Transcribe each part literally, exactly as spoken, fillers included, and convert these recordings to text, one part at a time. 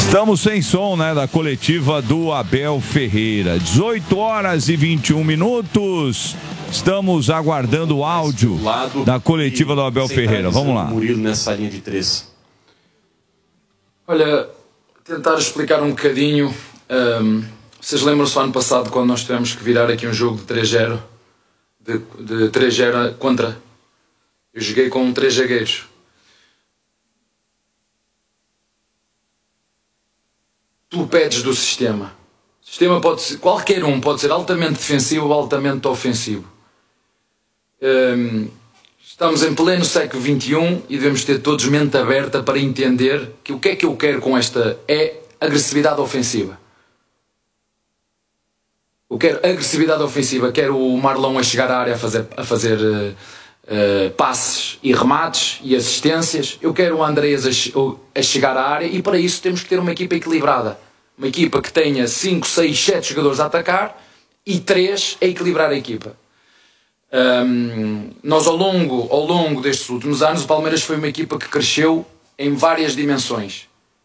Estamos sem som, né, da coletiva do Abel Ferreira. dezoito horas e vinte e um minutos. Estamos aguardando o áudio da coletiva do Abel Ferreira. Vamos lá. Murilo nessa linha de três. Olha, tentar explicar um bocadinho. Um, vocês lembram-se ano passado quando nós tivemos que virar aqui um jogo de três zero? De, de três zero contra. Eu joguei com três zagueiros. Tu pedes do sistema. O sistema pode ser, qualquer um pode ser altamente defensivo ou altamente ofensivo. Um, estamos em pleno século vinte e um e devemos ter todos mente aberta para entender que o que é que eu quero com esta é agressividade ofensiva. Eu quero agressividade ofensiva, quero o Marlon a chegar à área a fazer, a fazer uh, uh, passes e remates e assistências. Eu quero o Andreas a, a chegar à área e para isso temos que ter uma equipa equilibrada. Uma equipa que tenha cinco, seis, sete jogadores a atacar e três a equilibrar a equipa. Um, nós ao longo, ao longo destes últimos anos, o Palmeiras foi uma equipa que cresceu em várias dimensões.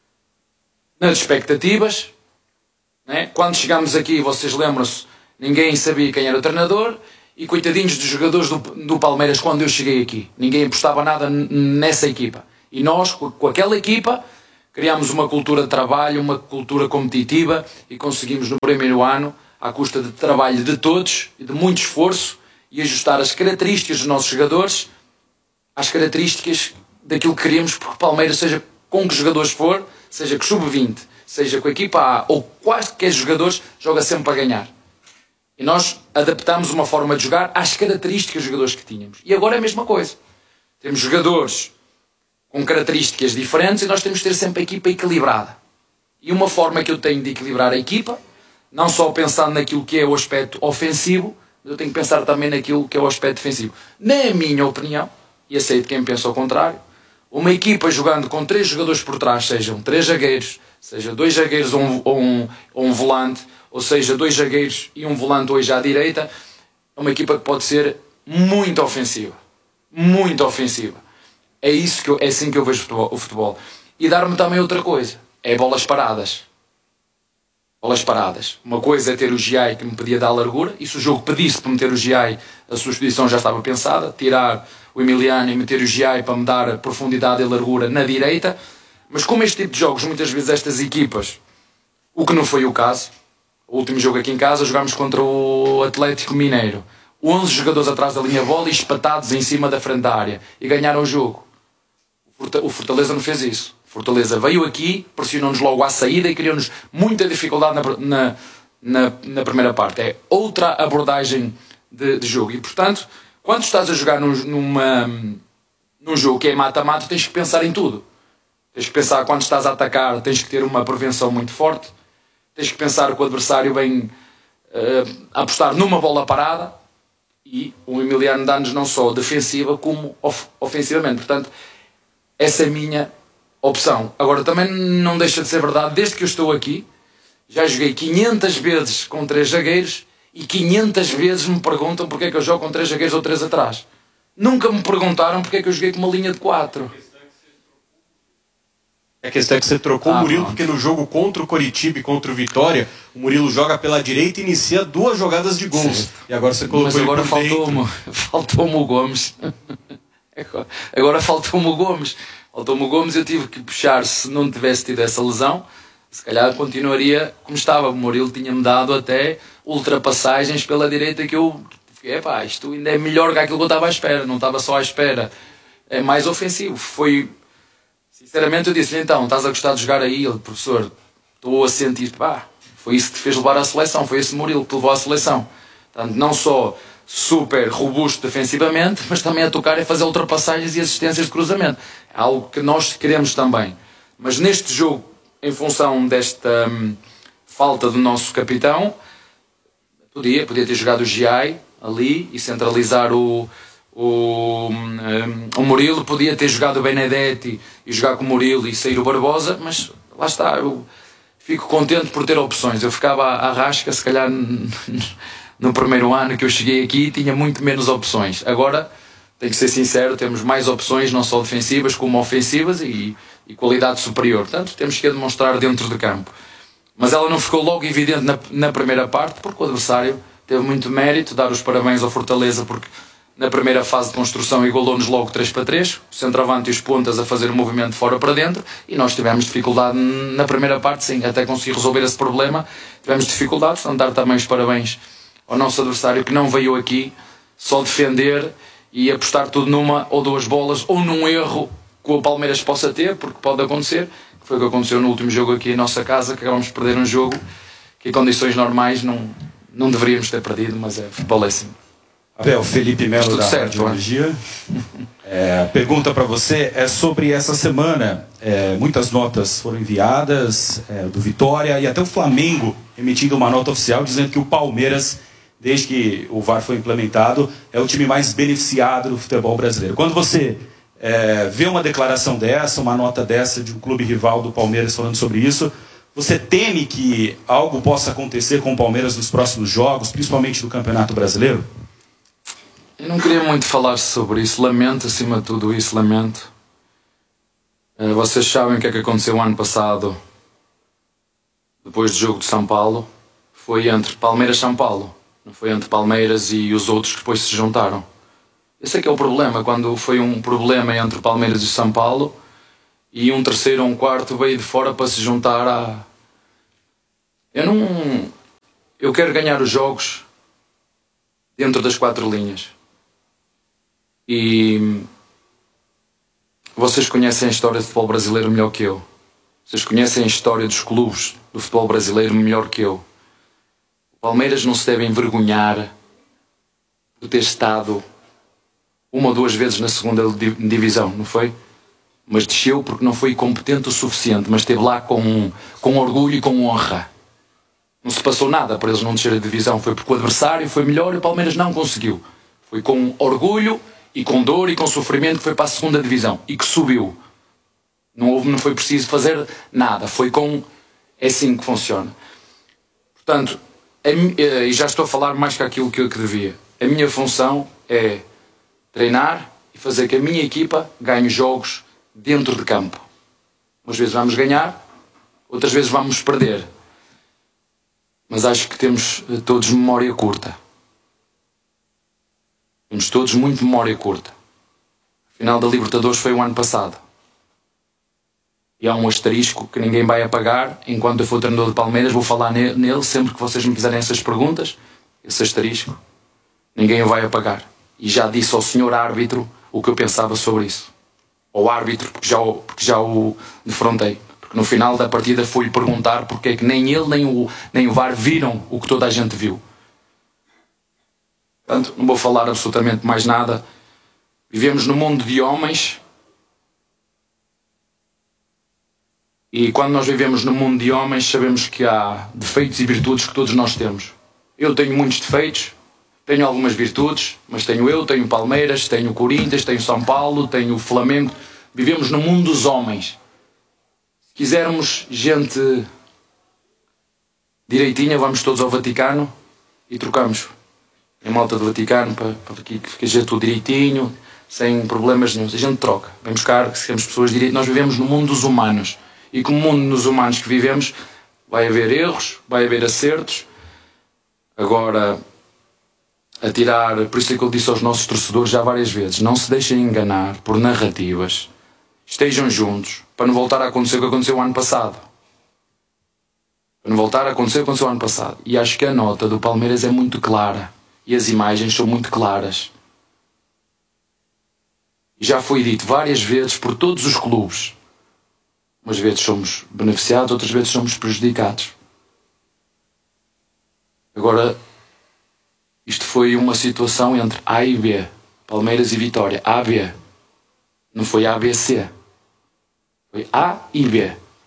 Nas expectativas, né? Quando chegámos aqui, vocês lembram-se, ninguém sabia quem era o treinador e coitadinhos dos jogadores do, do Palmeiras quando eu cheguei aqui. Ninguém apostava nada nessa equipa. E nós, com, com aquela equipa, criámos uma cultura de trabalho, uma cultura competitiva e conseguimos no primeiro ano, à custa de trabalho de todos e de muito esforço, e ajustar as características dos nossos jogadores às características daquilo que queríamos, porque o Palmeiras, seja com que jogadores for, seja com sub vinte, seja com a equipa A ou quaisquer jogadores, joga sempre para ganhar. E nós adaptámos uma forma de jogar às características dos jogadores que tínhamos. E agora é a mesma coisa. Temos jogadores com características diferentes e nós temos que ter sempre a equipa equilibrada. E uma forma que eu tenho de equilibrar a equipa, não só pensando naquilo que é o aspecto ofensivo, eu tenho que pensar também naquilo que é o aspecto defensivo. Na minha opinião, e aceito quem pensa ao contrário, uma equipa jogando com três jogadores por trás, sejam três zagueiros, seja dois zagueiros ou um, ou um, ou um volante, ou seja, dois zagueiros e um volante hoje à direita, é uma equipa que pode ser muito ofensiva. Muito ofensiva. É, isso que eu, é assim que eu vejo o futebol. O futebol. E dar-me também outra coisa, é bolas paradas. Bolas paradas. Uma coisa é ter o Giai que me pedia dar largura, e se o jogo pedisse para meter o Giai, a substituição já estava pensada, tirar o Emiliano e meter o Giai para me dar profundidade e largura na direita. Mas como este tipo de jogos, muitas vezes estas equipas, o que não foi o caso, o último jogo aqui em casa, jogámos contra o Atlético Mineiro, onze jogadores atrás da linha bola e espatados em cima da frente da área, e ganharam o jogo. O Fortaleza não fez isso. Fortaleza veio aqui, pressionou-nos logo à saída e criou-nos muita dificuldade na, na, na, na primeira parte. É outra abordagem de, de jogo. E, portanto, quando estás a jogar num, numa, num jogo que é mata-mata, tens que pensar em tudo. Tens que pensar quando estás a atacar, tens que ter uma prevenção muito forte. Tens que pensar que o adversário vem uh, apostar numa bola parada, e o Emiliano dá-nos não só defensiva como of, ofensivamente. Portanto, essa é a minha opção. Agora, também não deixa de ser verdade, desde que eu estou aqui, já joguei quinhentas vezes com três zagueiros e quinhentas vezes me perguntam porque é que eu jogo com três zagueiros ou três atrás. Nunca me perguntaram porque é que eu joguei com uma linha de quatro. A questão é que você trocou ah, o Murilo, pronto. Porque no jogo contra o Coritiba e contra o Vitória, o Murilo joga pela direita e inicia duas jogadas de gols. Sim. E agora você colocou. Mas agora faltou-me faltou-me o Gomes. Agora faltou-me o Gomes. Faltou-me o Gomes, eu tive que puxar. Se não tivesse tido essa lesão, se calhar continuaria como estava. O Murilo tinha-me dado até ultrapassagens pela direita que eu... Epá, isto ainda é melhor que aquilo que eu estava à espera. Não estava só à espera. É mais ofensivo. Foi... Sinceramente eu disse-lhe, então, estás a gostar de jogar aí? Ele, professor, estou a sentir... Pá, foi isso que te fez levar à seleção. Foi esse Murilo que te levou à seleção. Portanto, não só super robusto defensivamente, mas também a tocar e fazer ultrapassagens e assistências de cruzamento. É algo que nós queremos também. Mas neste jogo, em função desta hum, falta do nosso capitão, podia, podia ter jogado o Giai ali e centralizar o, o, um, o Murilo, podia ter jogado o Benedetti e jogar com o Murilo e sair o Barbosa, mas lá está, eu fico contente por ter opções. Eu ficava à rasca, se calhar no primeiro ano que eu cheguei aqui tinha muito menos opções. Agora, tenho que ser sincero, temos mais opções, não só defensivas como ofensivas, e e qualidade superior. Portanto, temos que a demonstrar dentro de campo. Mas ela não ficou logo evidente na, na primeira parte, porque o adversário teve muito mérito. Dar os parabéns ao Fortaleza, porque na primeira fase de construção igualou-nos logo três para três, o centroavante e os pontas a fazer o movimento de fora para dentro, e nós tivemos dificuldade na primeira parte, sim, até conseguir resolver esse problema. Tivemos dificuldades, portanto, dar também os parabéns ao nosso adversário, que não veio aqui só defender e apostar tudo numa ou duas bolas, ou num erro que o Palmeiras possa ter, porque pode acontecer, que foi o que aconteceu no último jogo aqui em nossa casa, que acabamos de perder um jogo que em condições normais não, não deveríamos ter perdido, mas é futebol é assim. Abel, Felipe Melo da certo, Radiologia. É, pergunta para você é sobre essa semana. É, muitas notas foram enviadas é, do Vitória e até o Flamengo emitindo uma nota oficial dizendo que o Palmeiras, desde que o V A R foi implementado, é o time mais beneficiado do futebol brasileiro. Quando você é, vê uma declaração dessa, uma nota dessa de um clube rival do Palmeiras falando sobre isso, você teme que algo possa acontecer com o Palmeiras nos próximos jogos, principalmente no Campeonato Brasileiro? Eu não queria muito falar sobre isso, lamento acima de tudo isso, lamento. Vocês sabem o que é que aconteceu o ano passado, depois do jogo de São Paulo? Foi entre Palmeiras e São Paulo, não foi entre Palmeiras e os outros que depois se juntaram. Esse é que é o problema, quando foi um problema entre Palmeiras e São Paulo e um terceiro ou um quarto veio de fora para se juntar a... Eu não... Eu quero ganhar os jogos dentro das quatro linhas. E vocês conhecem a história do futebol brasileiro melhor que eu. Vocês conhecem a história dos clubes do futebol brasileiro melhor que eu. O Palmeiras não se deve envergonhar de ter estado uma ou duas vezes na segunda divisão, não foi? Mas desceu porque não foi competente o suficiente, mas esteve lá com, com orgulho e com honra. Não se passou nada para eles não descer a divisão. Foi porque o adversário foi melhor e o Palmeiras não conseguiu. Foi com orgulho e com dor e com sofrimento que foi para a segunda divisão e que subiu. Não houve, não foi preciso fazer nada. Foi com... É assim que funciona. Portanto, e já estou a falar mais que aquilo que eu que devia. A minha função é treinar e fazer que a minha equipa ganhe jogos dentro de campo. Umas vezes vamos ganhar, outras vezes vamos perder. Mas acho que temos todos memória curta. Temos todos muito memória curta. A final da Libertadores foi o ano passado. E há um asterisco que ninguém vai apagar. Enquanto eu for treinador de Palmeiras, vou falar nele sempre que vocês me fizerem essas perguntas. Esse asterisco, ninguém o vai apagar. E já disse ao senhor árbitro o que eu pensava sobre isso. Ao árbitro, porque já o, porque já o defrontei. Porque no final da partida fui-lhe perguntar porque é que nem ele nem o, nem o V A R viram o que toda a gente viu. Portanto, não vou falar absolutamente mais nada. Vivemos num mundo de homens. E quando nós vivemos num mundo de homens, sabemos que há defeitos e virtudes que todos nós temos. Eu tenho muitos defeitos, tenho algumas virtudes, mas tenho eu, tenho o Palmeiras, tenho o Corinthians, tenho o São Paulo, tenho o Flamengo. Vivemos no mundo dos homens. Se quisermos gente direitinha, vamos todos ao Vaticano e trocamos. Em malta do Vaticano, para, para que fique a gente tudo direitinho, sem problemas nenhum. A gente troca. Vem buscar, que seremos pessoas direitas. Nós vivemos no mundo dos humanos. E como mundo dos humanos que vivemos, vai haver erros, vai haver acertos. Agora, a tirar, por isso é que eu disse aos nossos torcedores já várias vezes, não se deixem enganar por narrativas. Estejam juntos, para não voltar a acontecer o que aconteceu o ano passado. Para não voltar a acontecer o que aconteceu o ano passado. E acho que a nota do Palmeiras é muito clara. E as imagens são muito claras. E já foi dito várias vezes por todos os clubes. Umas vezes somos beneficiados, outras vezes somos prejudicados. Agora, isto foi uma situação entre A e B. Palmeiras e Vitória. A B. Não foi A B C. Foi A e B.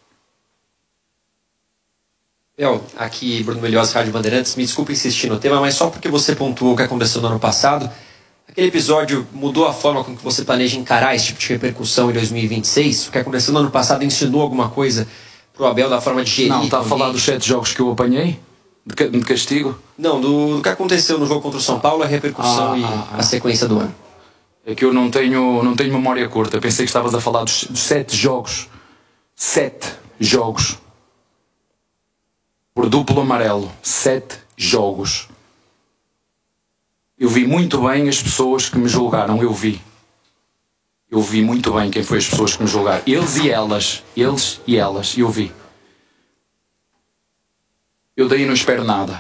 Eu, aqui Bruno Melhose, Rádio Bandeirantes, me desculpe insistir no tema, mas só porque você pontuou o que aconteceu no ano passado, aquele episódio mudou a forma com que você planeja encarar esse tipo de repercussão em dois mil e vinte e seis? O que aconteceu no ano passado ensinou alguma coisa pro Abel da forma de gerir? Não, está a falar dos sete jogos que eu apanhei? De, de castigo? Não, do, do que aconteceu no jogo contra o São Paulo, a repercussão ah, e ah, a sequência do ano. É que eu não tenho, não tenho memória curta. Pensei que estavas a falar dos, dos sete jogos Sete jogos por duplo amarelo. Sete jogos. Eu vi muito bem as pessoas que me julgaram. Eu vi. Eu vi muito bem quem foi as pessoas que me julgaram. Eles e elas. Eles e elas. Eu vi. Eu daí não espero nada.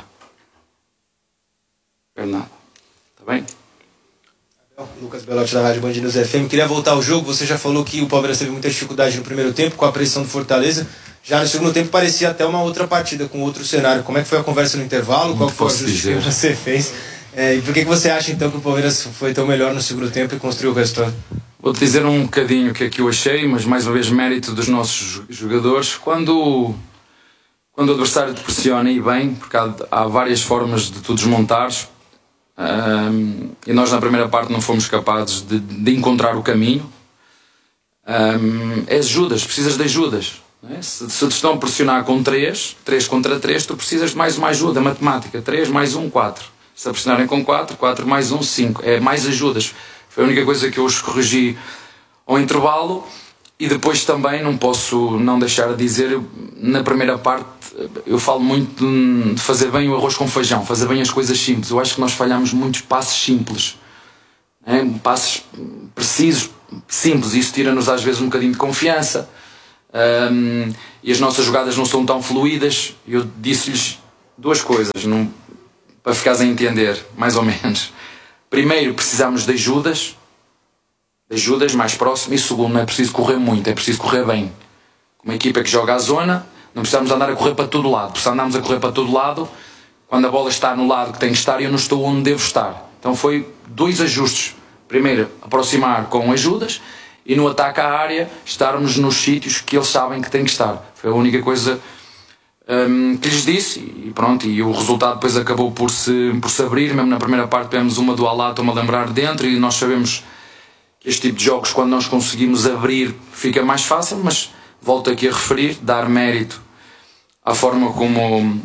Não espero nada. Está bem? Lucas Belotti da Rádio Band News F M. Queria voltar ao jogo. Você já falou que o Palmeiras teve muita dificuldade no primeiro tempo com a pressão do Fortaleza. Já no segundo tempo parecia até uma outra partida, com outro cenário. Como é que foi a conversa no intervalo? Não Qual foi o posso ajuste dizer. que você fez? É, e por que que você acha então que o Palmeiras foi tão melhor no segundo tempo e construiu o resultado? Vou-te dizer um bocadinho o que é que eu achei, mas mais uma vez mérito dos nossos jogadores. Quando, quando o adversário te pressiona, e bem, porque há, há várias formas de tu desmontares, um, e nós na primeira parte não fomos capazes de, de encontrar o caminho. Um, é ajudas, precisas de ajudas. Não é? Se, se te estão a pressionar com três, três contra três, tu precisas de mais uma ajuda, matemática. três mais um, quatro. Se a pressionarem com quatro, quatro mais um, cinco. É mais ajudas. Foi a única coisa que eu os corrigi ao intervalo. E depois também não posso não deixar de dizer, na primeira parte eu falo muito de fazer bem o arroz com feijão, fazer bem as coisas simples. Eu acho que nós falhamos muitos passos simples, é? Passos precisos, simples. Isso tira-nos às vezes um bocadinho de confiança, um, e as nossas jogadas não são tão fluídas. Eu disse-lhes duas coisas, não, para ficares a entender, mais ou menos. Primeiro, precisamos de ajudas, de ajudas mais próximas. E segundo, não é preciso correr muito, é preciso correr bem. Uma equipa que joga à zona, não precisamos andar a correr para todo lado. Se andarmos a correr para todo lado, quando a bola está no lado que tem que estar, eu não estou onde devo estar. Então foi dois ajustes. Primeiro, aproximar com ajudas, e no ataque à área, estarmos nos sítios que eles sabem que têm que estar. Foi a única coisa um, que lhes disse, e pronto, e o resultado depois acabou por se, por se abrir. Mesmo na primeira parte tivemos uma do Alá, estou-me a lembrar, dentro, e nós sabemos que este tipo de jogos, quando nós conseguimos abrir, fica mais fácil. Mas volto aqui a referir, dar mérito à forma como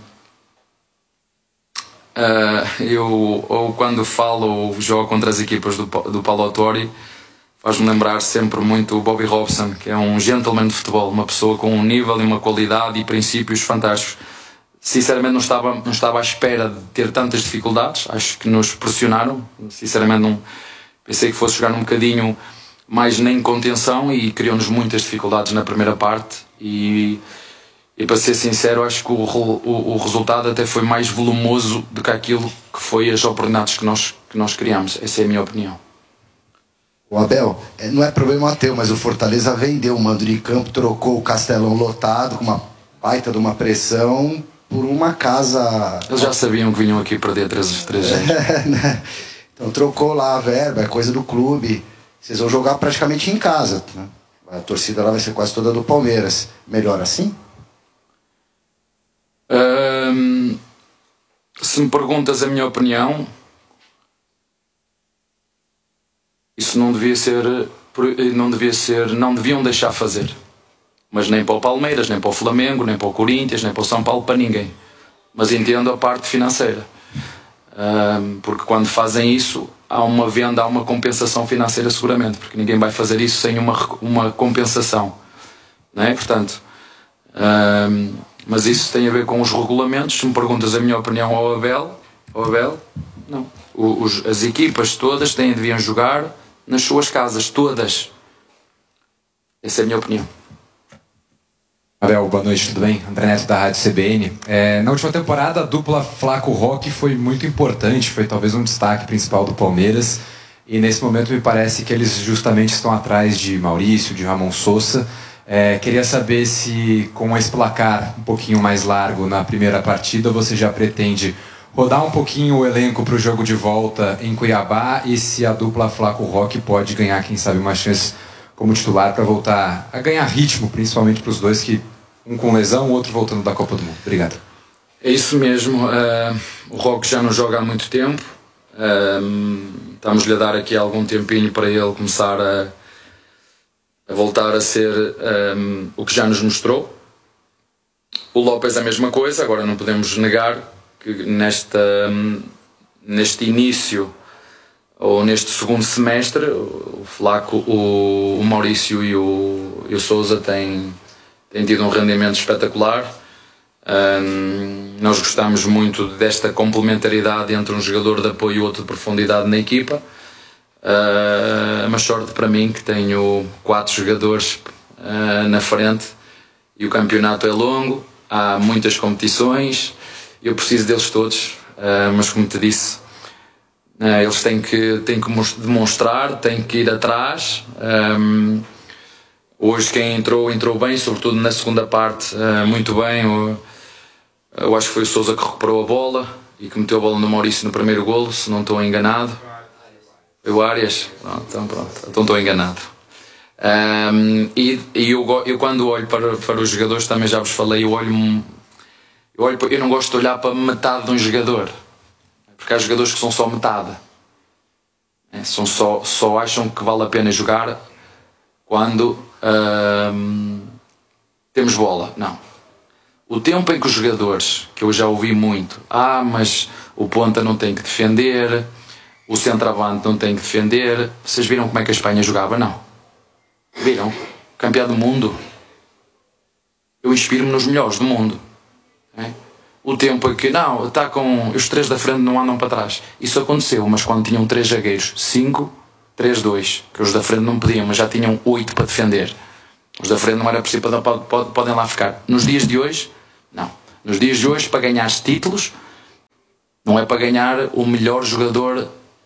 uh, eu, ou quando falo ou jogo contra as equipas do, do Paulo Autori, faz-me lembrar sempre muito o Bobby Robson, que é um gentleman de futebol, uma pessoa com um nível e uma qualidade e princípios fantásticos. Sinceramente não estava, não estava à espera de ter tantas dificuldades, acho que nos pressionaram, sinceramente não pensei que fosse jogar um bocadinho mais na contenção, e criou-nos muitas dificuldades na primeira parte, e, e para ser sincero, acho que o, o, o resultado até foi mais volumoso do que aquilo que foi as oportunidades que nós, que nós criamos. Essa é a minha opinião. O Abel, não é problema teu, mas o Fortaleza vendeu o mando de campo, trocou o Castelão lotado, com uma baita de uma pressão, por uma casa... Eles já sabiam que vinham aqui perder três anos. Então trocou lá a verba, é coisa do clube. Vocês vão jogar praticamente em casa, né? A torcida lá vai ser quase toda do Palmeiras. Melhor assim? Hum, se me perguntas a minha opinião, isso não devia ser, não devia ser, não deviam deixar fazer. Mas nem para o Palmeiras, nem para o Flamengo, nem para o Corinthians, nem para o São Paulo, para ninguém. Mas entendo a parte financeira. Um, porque quando fazem isso, há uma venda, há uma compensação financeira seguramente, porque ninguém vai fazer isso sem uma, uma compensação, não é? Portanto, um, mas isso tem a ver com os regulamentos. Se me perguntas a minha opinião ao Abel, ao Abel não. O, os, as equipas todas têm, deviam jogar nas suas casas, todas. Essa é a minha opinião. Abel, boa noite, tudo bem? André Neto da Rádio C B N. É, na última temporada, a dupla Flaco-Roque foi muito importante, foi talvez um destaque principal do Palmeiras, e nesse momento me parece que eles justamente estão atrás de Maurício, de Ramon Sousa. É, queria saber se, com esse placar um pouquinho mais largo na primeira partida, você já pretende rodar um pouquinho o elenco para o jogo de volta em Cuiabá, e se a dupla Flaco-Roque pode ganhar, quem sabe, uma chance como titular para voltar a ganhar ritmo, principalmente para os dois, que um com lesão, o outro voltando da Copa do Mundo. Obrigado. É isso mesmo. Uh, o Roque já não joga há muito tempo. Uh, Estamos-lhe a dar aqui algum tempinho para ele começar a, a voltar a ser um, o que já nos mostrou. O López é a mesma coisa. Agora não podemos negar que nesta, um, neste início ou neste segundo semestre, o Flaco, o, o Maurício e o, e o Sousa têm, tem tido um rendimento espetacular. Um, nós gostamos muito desta complementaridade entre um jogador de apoio e outro de profundidade na equipa. Uh, mas sorte para mim que tenho quatro jogadores uh, na frente e o campeonato é longo, há muitas competições, eu preciso deles todos, uh, mas como te disse, uh, eles têm que, têm que demonstrar, têm que ir atrás. Um, hoje quem entrou, entrou bem, sobretudo na segunda parte, uh, muito bem. Eu, eu acho que foi o Sousa que recuperou a bola e que meteu a bola no Maurício no primeiro golo, se não estou enganado. Foi o Arias? Pronto, então pronto, então estou enganado. Um, e e eu, eu quando olho para, para os jogadores, também já vos falei, eu olho, eu olho, eu não gosto de olhar para metade de um jogador, porque há jogadores que são só metade, é, são só, só acham que vale a pena jogar quando um, temos bola. Não. O tempo em que os jogadores, que eu já ouvi muito, ah, mas o ponta não tem que defender, o centroavante não tem que defender. Vocês viram como é que a Espanha jogava? Não. Viram? Campeão do mundo. Eu inspiro-me nos melhores do mundo. É? O tempo em que, não, está com os três da frente não andam para trás. Isso aconteceu, mas quando tinham três zagueiros, cinco, três, dois, que os da frente não podiam, mas já tinham oito para defender. Os da frente não era preciso, podem lá ficar. Nos dias de hoje, não. Nos dias de hoje, para ganhar títulos, não é para ganhar o melhor jogador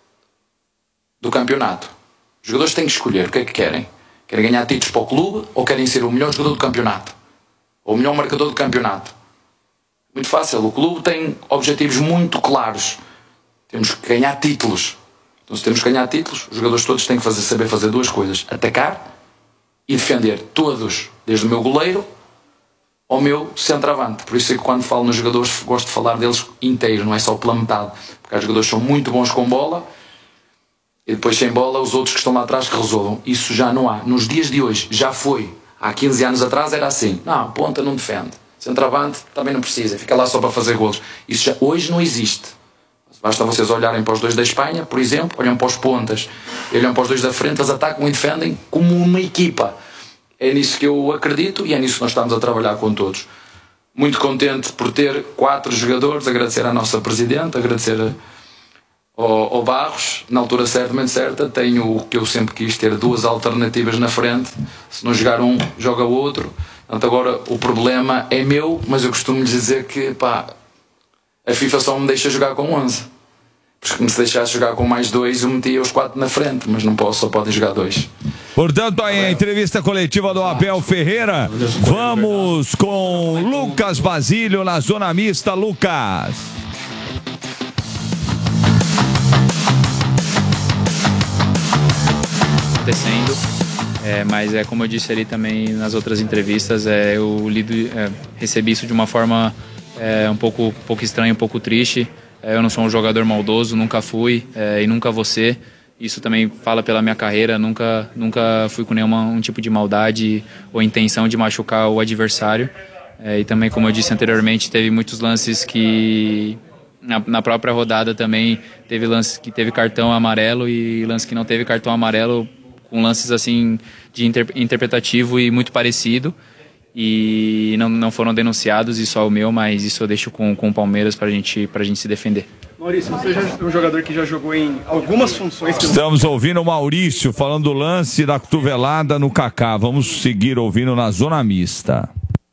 do campeonato. Os jogadores têm que escolher o que é que querem. Querem ganhar títulos para o clube ou querem ser o melhor jogador do campeonato? Ou o melhor marcador do campeonato? Muito fácil. O clube tem objetivos muito claros. Temos que ganhar títulos. Então, se temos que ganhar títulos, os jogadores todos têm que fazer, saber fazer duas coisas. Atacar e defender. Todos. Desde o meu goleiro ao meu centroavante. Por isso é que quando falo nos jogadores, gosto de falar deles inteiros, não é só pela metade. Porque os jogadores são muito bons com bola e depois sem bola os outros que estão lá atrás que resolvam. Isso já não há. Nos dias de hoje já foi. Há quinze anos atrás era assim. Não, ponta não defende. Centroavante também não precisa. Fica lá só para fazer golos. Isso já hoje não existe. Basta vocês olharem para os dois da Espanha, por exemplo, olham para os pontas, olham para os dois da frente, eles atacam e defendem como uma equipa. É nisso que eu acredito e é nisso que nós estamos a trabalhar com todos. Muito contente por ter quatro jogadores, agradecer à nossa Presidente, agradecer ao, ao Barros, na altura certamente certa, tenho o que eu sempre quis ter, duas alternativas na frente, se não jogar um, joga o outro. Portanto, agora o problema é meu, mas eu costumo lhes dizer que pá, a FIFA só me deixa jogar com onze. Porque me se deixasse jogar com mais dois, eu metia os quatro na frente, mas não posso, só podem jogar dois. Portanto, aí a entrevista coletiva do Abel Ferreira. Vamos com Lucas Basílio na zona mista. Lucas. Acontecendo, é, mas é como eu disse ali também nas outras entrevistas, é, eu lido, é, recebi isso de uma forma é, um pouco, um pouco estranha, um pouco triste. É, eu não sou um jogador maldoso, nunca fui é, e nunca vou ser. Isso também fala pela minha carreira, nunca, nunca fui com nenhum um tipo de maldade ou intenção de machucar o adversário. É, e também, como eu disse anteriormente, teve muitos lances que na, na própria rodada também teve lances que teve cartão amarelo e lances que não teve cartão amarelo, com lances assim de inter, interpretativo e muito parecido. E não, não foram denunciados, e só o meu, mas isso eu deixo com, com o Palmeiras para gente, a gente se defender. Maurício, você já é um jogador que já jogou em algumas funções. Estamos ouvindo o Maurício falando do lance da cotovelada no Kaká. Vamos seguir ouvindo na zona mista.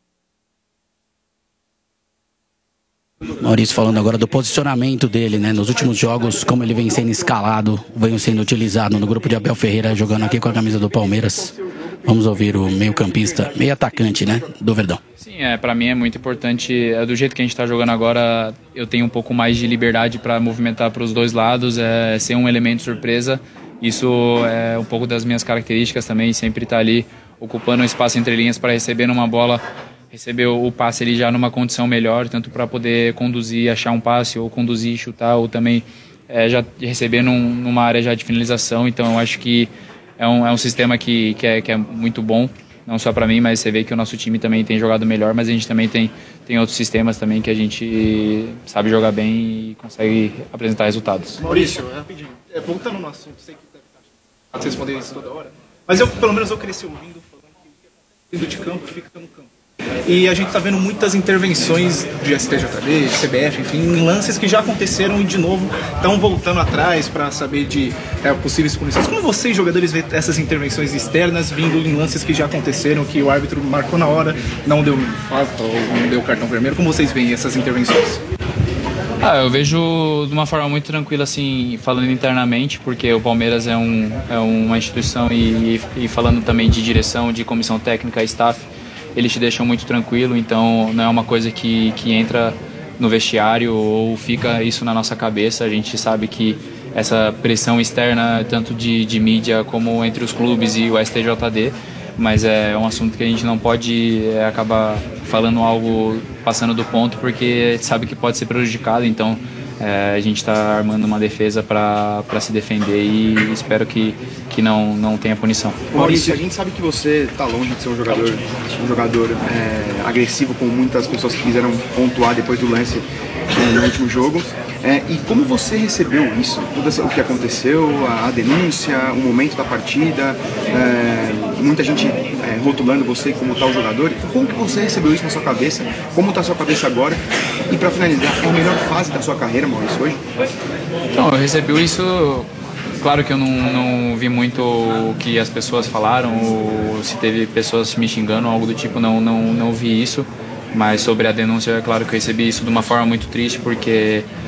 Maurício falando agora do posicionamento dele, né? Nos últimos jogos, como ele vem sendo escalado, vem sendo utilizado no grupo de Abel Ferreira, jogando aqui com a camisa do Palmeiras. Vamos ouvir o meio-campista, meio-atacante, né? Do Verdão. Sim, é, para mim é muito importante. É, do jeito que a gente está jogando agora, eu tenho um pouco mais de liberdade para movimentar para os dois lados, é, ser um elemento surpresa. Isso é um pouco das minhas características também, sempre estar tá ali ocupando um espaço entre linhas para receber uma bola, receber o passe ali já numa condição melhor, tanto para poder conduzir, achar um passe, ou conduzir, chutar, ou também é, já receber num, numa área já de finalização. Então eu acho que é um, é um sistema que, que, é, que é muito bom, não só para mim, mas você vê que o nosso time também tem jogado melhor, mas a gente também tem, tem outros sistemas também que a gente sabe jogar bem e consegue apresentar resultados. Maurício, rapidinho, é, voltando no assunto, sei que você responder isso toda hora, mas eu, pelo menos eu cresci ouvindo falando que o que acontece dentro de campo fica no campo. e a gente está vendo muitas intervenções de S T J D, C B F, enfim, em lances que já aconteceram e de novo estão voltando atrás para saber de é, possíveis punições. Como vocês, jogadores, vê essas intervenções externas vindo em lances que já aconteceram, que o árbitro marcou na hora, não deu falta ou não deu cartão vermelho? Como vocês veem essas intervenções? Ah, eu vejo de uma forma muito tranquila, assim, falando internamente, porque o Palmeiras é, um, é uma instituição e, e falando também de direção, de comissão técnica, staff, eles te deixam muito tranquilo, então não é uma coisa que, que entra no vestiário ou fica isso na nossa cabeça. A gente sabe que essa pressão externa, tanto de, de mídia como entre os clubes e o S T J D, mas é um assunto que a gente não pode é, acabar falando algo passando do ponto, porque sabe que pode ser prejudicado, então é, a gente está armando uma defesa para se defender e espero que, que não, não tenha punição. Maurício, a gente sabe que você está longe de ser um jogador, um jogador é, agressivo, como muitas pessoas que quiseram pontuar depois do lance é, no último jogo. É, e como você recebeu isso? Tudo o que aconteceu, a, a denúncia, o momento da partida, é, muita gente é, rotulando você como tal jogador. Como que você recebeu isso na sua cabeça? Como está a sua cabeça agora? E para finalizar, é a melhor fase da sua carreira, Maurício, hoje? Então, eu recebi isso. Claro que eu não, não vi muito o que as pessoas falaram, ou se teve pessoas me xingando ou algo do tipo, não, não, não vi isso. Mas sobre a denúncia, é claro que eu recebi isso de uma forma muito triste, porque